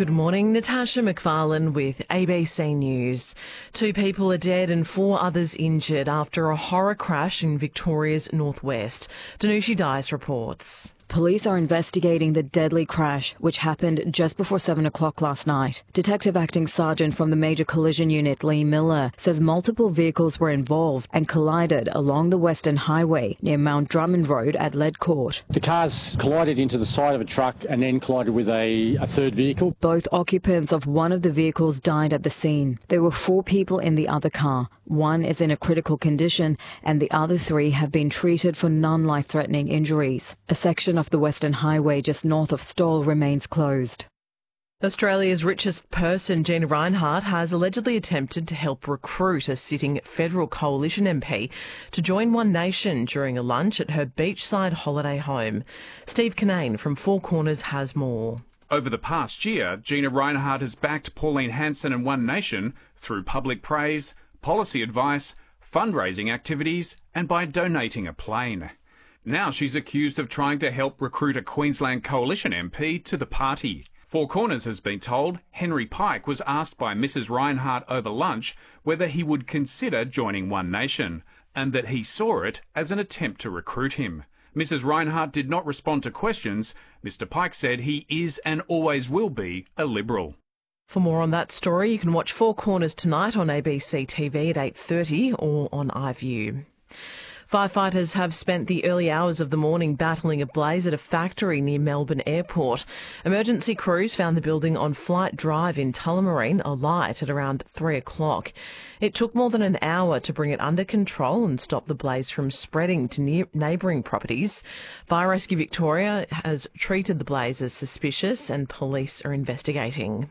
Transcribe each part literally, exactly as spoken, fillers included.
Good morning, Natasha McFarlane with A B C News. Two people are dead and four others injured after a horror crash in Victoria's northwest. Danushi Dice reports. Police are investigating the deadly crash, which happened just before seven o'clock last night. Detective Acting Sergeant from the Major Collision Unit, Lee Miller, says multiple vehicles were involved and collided along the Western Highway near Mount Drummond Road at Ledcourt. The cars collided into the side of a truck and then collided with a, a third vehicle. Both occupants of one of the vehicles died at the scene. There were four people in the other car. One is in a critical condition and the other three have been treated for non-life-threatening injuries. A section of the Western Highway just north of Stawell remains closed. Australia's richest person, Gina Rinehart, has allegedly attempted to help recruit a sitting federal coalition M P to join One Nation during a lunch at her beachside holiday home. Steve Kinane from Four Corners has more. Over the past year, Gina Rinehart has backed Pauline Hanson and One Nation through public praise, policy advice, fundraising activities and by donating a plane. Now she's accused of trying to help recruit a Queensland Coalition M P to the party. Four Corners has been told Henry Pike was asked by Missus Rinehart over lunch whether he would consider joining One Nation, and that he saw it as an attempt to recruit him. Missus Rinehart did not respond to questions. Mister Pike said he is and always will be a Liberal. For more on that story, you can watch Four Corners tonight on A B C T V at eight thirty or on iView. Firefighters have spent the early hours of the morning battling a blaze at a factory near Melbourne Airport. Emergency crews found the building on Flight Drive in Tullamarine alight at around three o'clock. It took more than an hour to bring it under control and stop the blaze from spreading to near neighbouring properties. Fire Rescue Victoria has treated the blaze as suspicious and police are investigating.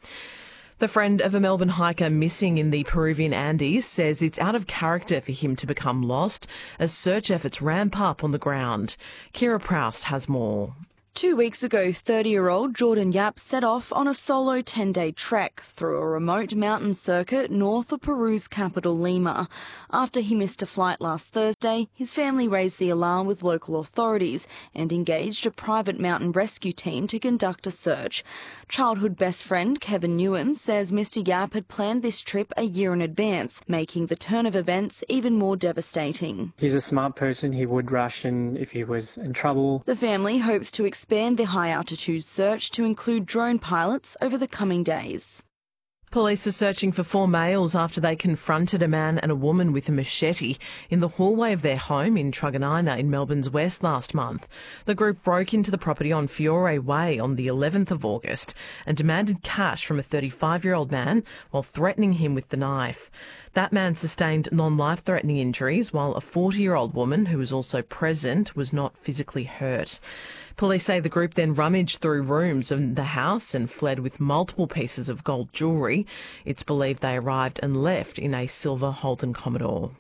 The friend of a Melbourne hiker missing in the Peruvian Andes says it's out of character for him to become lost as search efforts ramp up on the ground. Kira Proust has more. Two weeks ago, thirty-year-old Jordan Yap set off on a solo ten-day trek through a remote mountain circuit north of Peru's capital, Lima. After he missed a flight last Thursday, his family raised the alarm with local authorities and engaged a private mountain rescue team to conduct a search. Childhood best friend Kevin Newen says Mister Yap had planned this trip a year in advance, making the turn of events even more devastating. He's a smart person. He would rush in if he was in trouble. The family hopes to expand the high-altitude search to include drone pilots over the coming days. Police are searching for four males after they confronted a man and a woman with a machete in the hallway of their home in Truganina in Melbourne's west last month. The group broke into the property on Fiore Way on the eleventh of August and demanded cash from a thirty-five-year-old man while threatening him with the knife. That man sustained non-life-threatening injuries while a forty-year-old woman who was also present was not physically hurt. Police say the group then rummaged through rooms in the house and fled with multiple pieces of gold jewellery. It's believed they arrived and left in a silver Holden Commodore.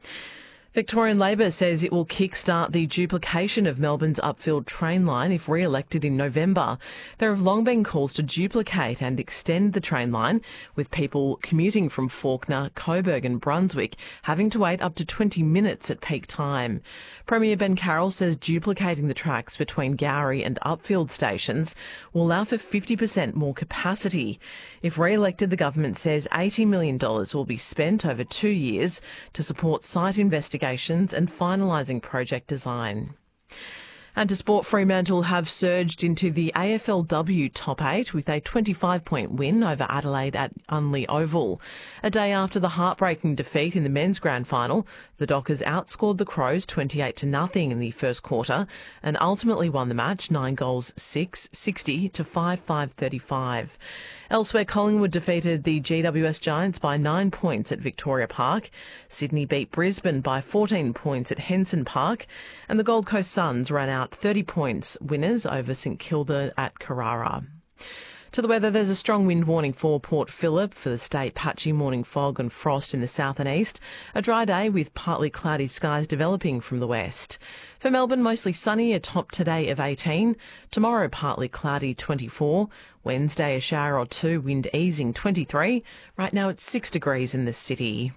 Victorian Labor says it will kickstart the duplication of Melbourne's Upfield train line if re-elected in November. There have long been calls to duplicate and extend the train line, with people commuting from Fawkner, Coburg and Brunswick having to wait up to twenty minutes at peak time. Premier Ben Carroll says duplicating the tracks between Gowrie and Upfield stations will allow for fifty percent more capacity. If re-elected, the government says eighty million dollars will be spent over two years to support site investigations and finalising project design. And to sport, Fremantle have surged into the A F L W top eight with a twenty-five point win over Adelaide at Unley Oval. A day after the heartbreaking defeat in the men's grand final, the Dockers outscored the Crows twenty-eight to nothing in the first quarter and ultimately won the match nine goals six, sixty to five, five, thirty-five. Elsewhere, Collingwood defeated the G W S Giants by nine points at Victoria Park. Sydney beat Brisbane by fourteen points at Henson Park. And the Gold Coast Suns ran out thirty points winners over St Kilda at Carrara. To the weather, there's a strong wind warning for Port Phillip. For the state, patchy morning fog and frost in the south and east. A dry day with partly cloudy skies developing from the west. For Melbourne, mostly sunny, a top today of eighteen. Tomorrow, partly cloudy, twenty-four. Wednesday, a shower or two, wind easing, twenty-three. Right now, it's six degrees in the city.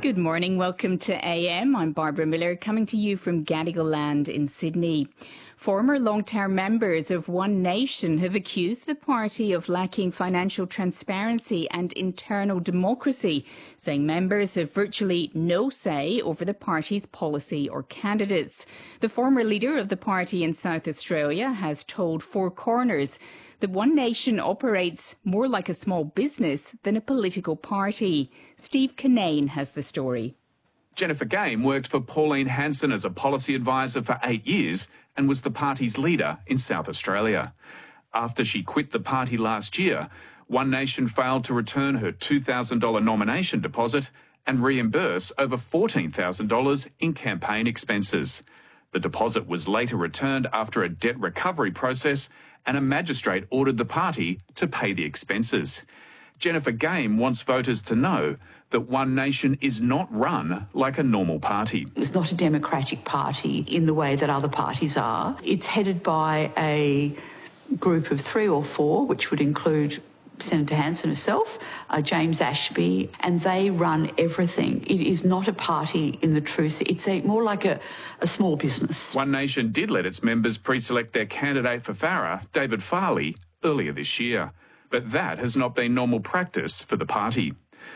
Good morning. Welcome to A M. I'm Barbara Miller, coming to you from Gadigal Land in Sydney. Former long-term members of One Nation have accused the party of lacking financial transparency and internal democracy, saying members have virtually no say over the party's policy or candidates. The former leader of the party in South Australia has told Four Corners that One Nation operates more like a small business than a political party. Steve Kinane has the story. Jennifer Game worked for Pauline Hanson as a policy advisor for eight years and was the party's leader in South Australia. After she quit the party last year, One Nation failed to return her two thousand dollars nomination deposit and reimburse over fourteen thousand dollars in campaign expenses. The deposit was later returned after a debt recovery process, and a magistrate ordered the party to pay the expenses. Jennifer Game wants voters to know that One Nation is not run like a normal party. It's not a democratic party in the way that other parties are. It's headed by a group of three or four, which would include Senator Hanson herself, uh, James Ashby, and they run everything. It is not a party in the true sense. It's a, more like a, a small business. One Nation did let its members pre-select their candidate for Farrer, David Farley, earlier this year. But that has not been normal practice for the party.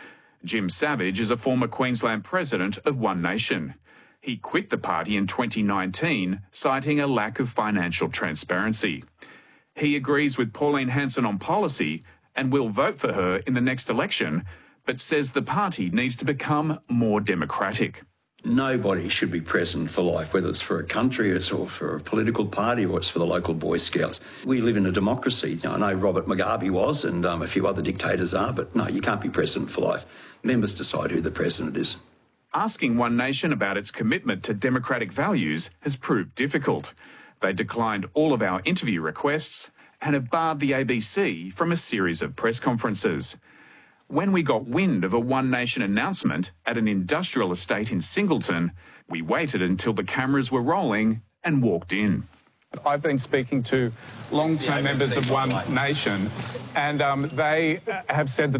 Jim Savage is a former Queensland president of One Nation. He quit the party in twenty nineteen, citing a lack of financial transparency. He agrees with Pauline Hanson on policy and will vote for her in the next election, but says the party needs to become more democratic. Nobody should be president for life, whether it's for a country, it's or for a political party, or it's for the local Boy Scouts. We live in a democracy. You know, I know Robert Mugabe was, and um, a few other dictators are, but no, you can't be president for life. Members decide who the president is. Asking One Nation about its commitment to democratic values has proved difficult. They declined all of our interview requests and have barred the A B C from a series of press conferences. When we got wind of a One Nation announcement at an industrial estate in Singleton, we waited until the cameras were rolling and walked in. I've been speaking to long-term members of One Nation, and um, they have said that